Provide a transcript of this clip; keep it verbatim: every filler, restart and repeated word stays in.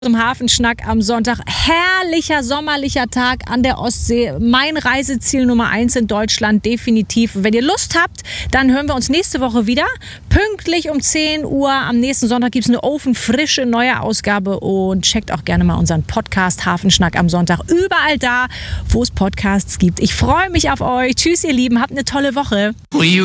Zum Hafenschnack am Sonntag. Herrlicher, sommerlicher Tag an der Ostsee. Mein Reiseziel Nummer eins in Deutschland, definitiv. Wenn ihr Lust habt, dann hören wir uns nächste Woche wieder. Pünktlich um zehn Uhr. Am nächsten Sonntag gibt es eine ofenfrische neue Ausgabe. Und checkt auch gerne mal unseren Podcast Hafenschnack am Sonntag. Überall da, wo es Podcasts gibt. Ich freue mich auf euch. Tschüss, ihr Lieben. Habt eine tolle Woche.